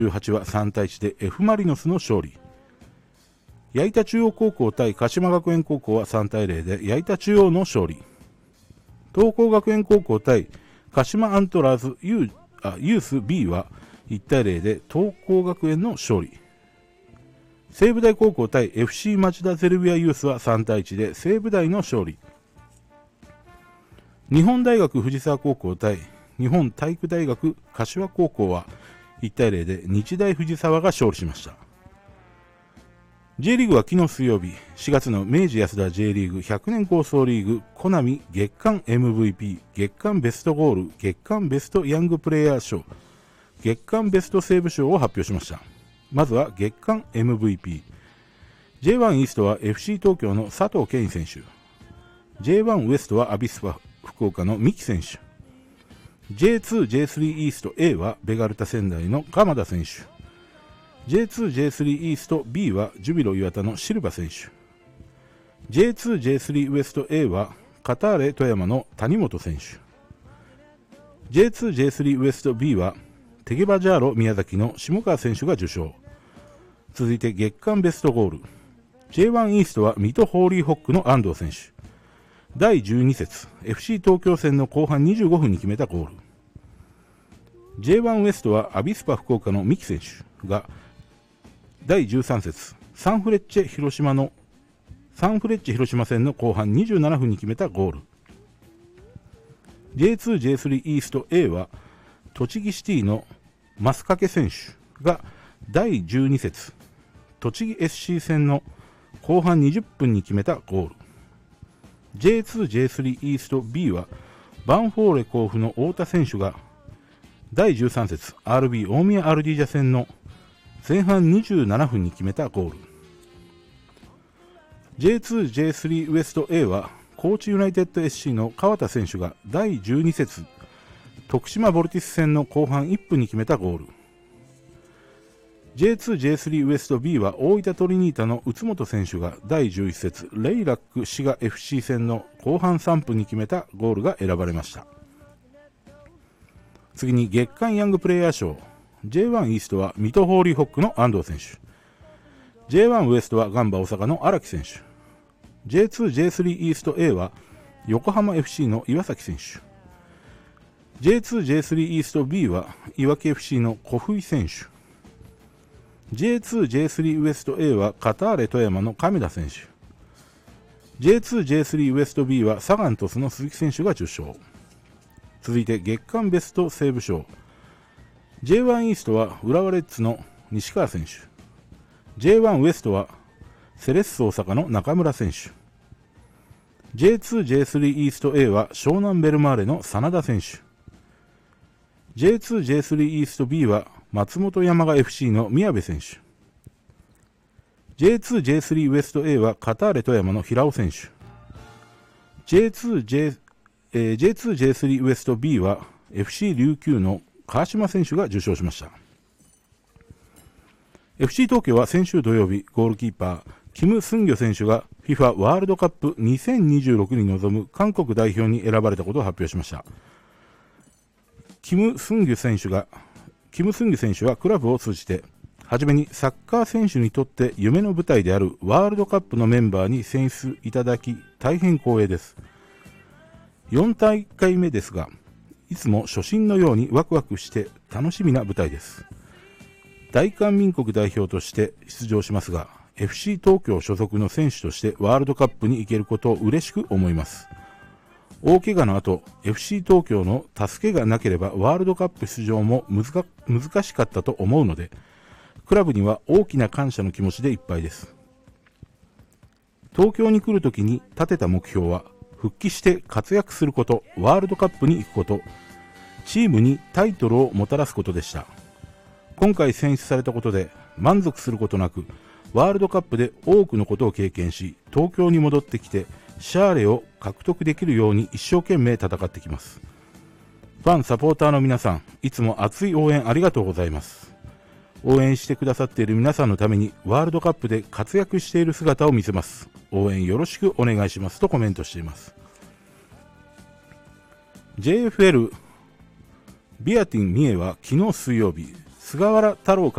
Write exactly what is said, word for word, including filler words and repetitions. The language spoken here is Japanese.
じゅうはちはさんたいいちで F マリノスの勝利。矢板中央高校対鹿島学園高校はさんたいゼロで矢板中央の勝利。東光学園高校対鹿島アントラーズ ユー, あユース B はいちたいゼロで東光学園の勝利。西武大高校対 エフシー 町田ゼルビアユースはさんたいいちで西武大の勝利。日本大学藤沢高校対日本体育大学柏高校はいちたいゼロで日大藤沢が勝利しました。 J リーグは昨日水曜日しがつの明治安田 J リーグひゃくねん構想リーグコナミ月間 エムブイピー、 月間ベストゴール、月間ベストヤングプレイヤー賞、月間ベストセーブ賞を発表しました。まずは月間 エムブイピー。 ジェイワン イーストは エフシー 東京の佐藤健選手、 ジェイワン ウエストはアビスパ福岡の三木選手、 ジェイツー ジェイスリー イースト A はベガルタ仙台の鎌田選手、 ジェイツー ジェイスリー イースト B はジュビロ磐田のシルバ選手、 ジェイツー ジェイスリー ウエスト A はカターレ富山の谷本選手、 ジェイツー ジェイスリー ウエスト B はテゲバジャーロ宮崎の下川選手が受賞。続いて月間ベストゴール、 ジェイワン イーストは水戸ホーリーホックの安藤選手、だいじゅうに節 エフシー 東京戦の後半にじゅうごふんに決めたゴール。 ジェイワン ウエストはアビスパ福岡の三木選手がだいじゅうさん節サンフレッチェ広島のサンフレッチェ広島戦の後半にじゅうななふんに決めたゴール。 ジェイツー ジェイスリー イースト A は栃木シティの増掛選手がだいじゅうに節栃木 エスシー 戦の後半にじゅっぷんに決めたゴール。 ジェイツー ジェイスリー イースト B はバンフォーレ甲府の太田選手がだいじゅうさん節 アールビー 大宮アルディージャ戦の前半にじゅうななふんに決めたゴール。 ジェイツー ジェイスリー ウエスト A は高知ユナイテッド エスシー の川田選手がだいじゅうに節徳島ボルティス戦の後半いっぷんに決めたゴール。 ジェイツー ジェイスリー ウエスト B は大分トリニータの宇都本選手がだいじゅういち節レイラック滋賀 エフシー 戦の後半さんぷんに決めたゴールが選ばれました。次に月間ヤングプレイヤー賞、 ジェイワン イーストは水戸ホーリーホックの安藤選手、 ジェイワン ウエストはガンバ大阪の荒木選手、 ジェイツー ジェイスリー イースト A は横浜 エフシー の岩崎選手、 ジェイツー ジェイスリー イースト B はいわき エフシー の小冬選手、 ジェイツー ジェイスリー ウエスト A はカターレ富山の亀田選手、 ジェイツー ジェイスリー ウエスト B はサガン鳥栖の鈴木選手が受賞。続いて月間ベストセーブ賞、 ジェイワン イーストは浦和レッズの西川選手、 ジェイワン ウエストはセレッソ大阪の中村選手、 ジェイツー ジェイスリー イースト A は湘南ベルマーレの真田選手、 ジェイツー ジェイスリー イースト B は松本山雅 エフシー の宮部選手、 ジェイツー ジェイスリー ウエスト A はカターレ富山の平尾選手、 ジェイツー ジェイえー、ジェイツー ジェイスリー ウエスト B は エフシー 琉球の川島選手が受賞しました。 エフシー 東京は先週土曜日ゴールキーパーキム・スンギョ選手が フィファ ワールドカップにせんにじゅうろくに臨む韓国代表に選ばれたことを発表しました。キム・スンギョ選手がキム・スンギョ選手はクラブを通じてはじめにサッカー選手にとって夢の舞台であるワールドカップのメンバーに選出いただき大変光栄です。よん大会目ですが、いつも初心のようにワクワクして楽しみな舞台です。大韓民国代表として出場しますが、エフシー 東京所属の選手としてワールドカップに行けることを嬉しく思います。大怪我の後、エフシー 東京の助けがなければワールドカップ出場も難難しかったと思うので、クラブには大きな感謝の気持ちでいっぱいです。東京に来るときに立てた目標は、復帰して活躍すること、ワールドカップに行くこと、チームにタイトルをもたらすことでした。今回選出されたことで満足することなく、ワールドカップで多くのことを経験し、東京に戻ってきてシャーレを獲得できるように一生懸命戦ってきます。ファンサポーターの皆さん、いつも熱い応援ありがとうございます。応援してくださっている皆さんのためにワールドカップで活躍している姿を見せます。応援よろしくお願いしますとコメントしています。 ジェイエフエル ビアティン三重は昨日水曜日菅原太郎